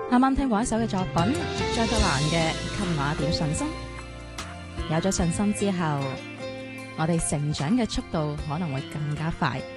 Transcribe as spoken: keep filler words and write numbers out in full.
啱啱聽過一首嘅作品，張德蘭嘅《給我一點信心》。有咗信心之後，我哋成長嘅速度可能會更加快。